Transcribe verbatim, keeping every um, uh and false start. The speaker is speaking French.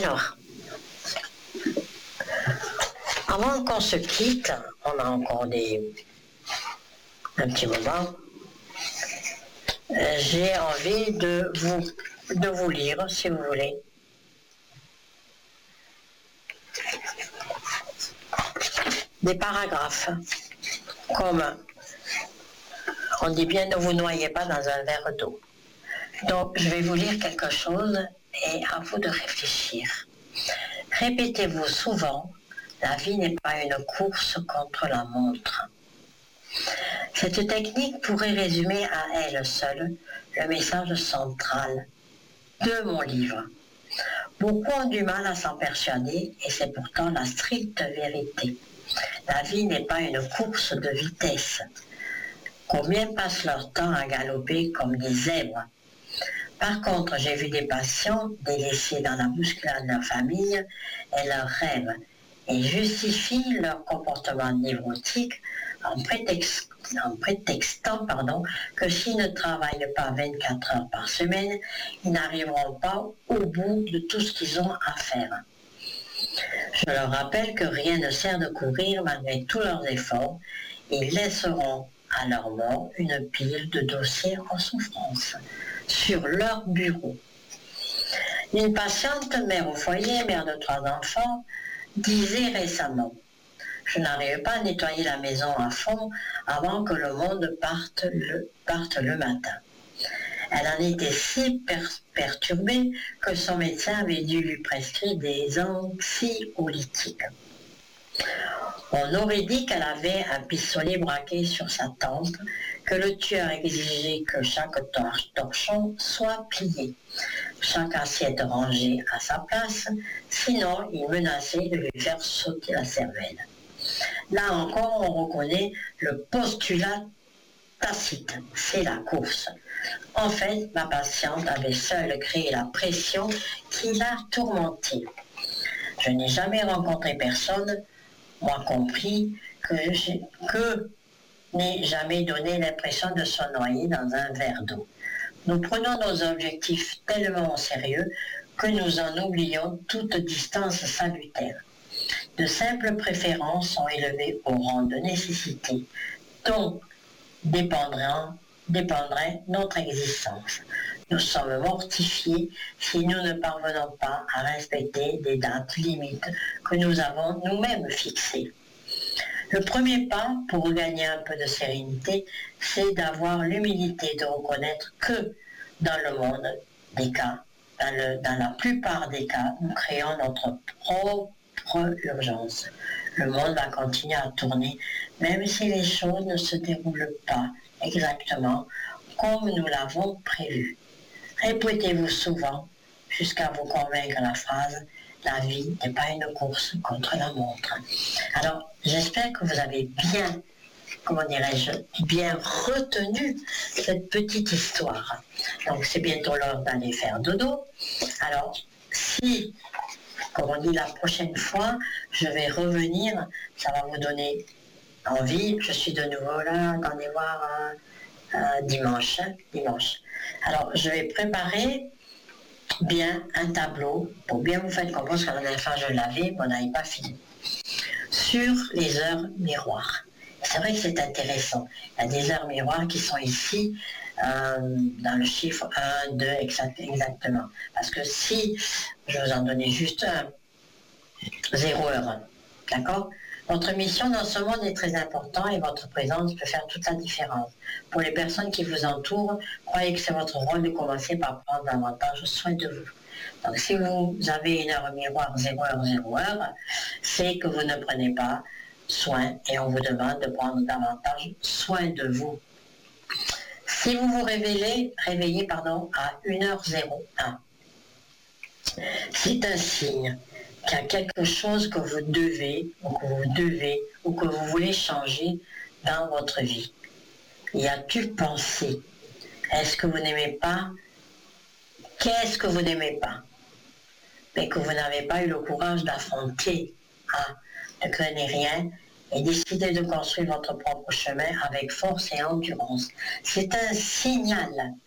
Alors, avant qu'on se quitte, on a encore des, un petit moment, euh, j'ai envie de vous, de vous lire, si vous voulez, des paragraphes, comme on dit bien, ne vous noyez pas dans un verre d'eau. Donc, je vais vous lire quelque chose et à vous de réfléchir. Répétez-vous souvent, la vie n'est pas une course contre la montre. Cette technique pourrait résumer à elle seule le message central de mon livre. Beaucoup ont du mal à s'en persuader et c'est pourtant la stricte vérité. La vie n'est pas une course de vitesse. Combien passent leur temps à galoper comme des zèbres? Par contre, j'ai vu des patients délaissés dans la bousculade de leur famille et leurs rêves et justifient leur comportement névrotique en, prétext, en prétextant pardon, que s'ils ne travaillent pas vingt-quatre heures par semaine, ils n'arriveront pas au bout de tout ce qu'ils ont à faire. Je leur rappelle que rien ne sert de courir malgré tous leurs efforts et ils laisseront à leur mort une pile de dossiers en souffrance sur leur bureau. Une patiente, mère au foyer, mère de trois enfants, disait récemment « Je n'arrive pas à nettoyer la maison à fond avant que le monde parte le, parte le matin. » Elle en était si per perturbée que son médecin avait dû lui prescrire des anxiolytiques. On aurait dit qu'elle avait un pistolet braqué sur sa tempe, que le tueur exigeait que chaque torchon soit plié, chaque assiette rangée à sa place, sinon il menaçait de lui faire sauter la cervelle. Là encore, on reconnaît le postulat tacite, c'est la course. En fait, ma patiente avait seule créé la pression qui l'a tourmentée. Je n'ai jamais rencontré personne, moi compris, que, que n'ait jamais donné l'impression de se noyer dans un verre d'eau. Nous prenons nos objectifs tellement au sérieux que nous en oublions toute distance salutaire. De simples préférences sont élevées au rang de nécessité, dont dépendra, dépendrait notre existence. Nous sommes mortifiés si nous ne parvenons pas à respecter des dates limites que nous avons nous-mêmes fixées. Le premier pas pour regagner un peu de sérénité, c'est d'avoir l'humilité de reconnaître que dans le monde des cas, dans, le, dans la plupart des cas, nous créons notre propre urgence. Le monde va continuer à tourner, même si les choses ne se déroulent pas exactement comme nous l'avons prévu. Répétez-vous souvent jusqu'à vous convaincre la phrase « La vie n'est pas une course contre la montre ». Alors, j'espère que vous avez bien, comment dirais-je, bien retenu cette petite histoire. Donc, c'est bientôt l'heure d'aller faire dodo. Alors, si, comme on dit la prochaine fois, je vais revenir, ça va vous donner envie. Je suis de nouveau là, attendez voir, euh, euh, dimanche, hein, dimanche. Alors, je vais préparer bien un tableau pour bien vous faire comprendre, parce que la dernière fois je l'avais, mais on n'avait pas fini, sur les heures miroirs. C'est vrai que c'est intéressant. Il y a des heures miroirs qui sont ici, euh, dans le chiffre un, deux, exact, exactement. Parce que si je vous en donnais juste un, zéro heure, d'accord? Votre mission dans ce monde est très importante et votre présence peut faire toute la différence. Pour les personnes qui vous entourent, croyez que c'est votre rôle de commencer par prendre davantage soin de vous. Donc si vous avez une heure miroir zéro heure, zéro heure, c'est que vous ne prenez pas soin et on vous demande de prendre davantage soin de vous. Si vous vous réveillez, réveillez pardon, à une heure zéro un, c'est un signe qu'il y a quelque chose que vous devez, ou que vous devez, ou que vous voulez changer dans votre vie. Y a-t-il pensé? Est-ce que vous n'aimez pas? Qu'est-ce que vous n'aimez pas? Mais que vous n'avez pas eu le courage d'affronter, hein, ne craignez rien, et décidez de construire votre propre chemin avec force et endurance. C'est un signal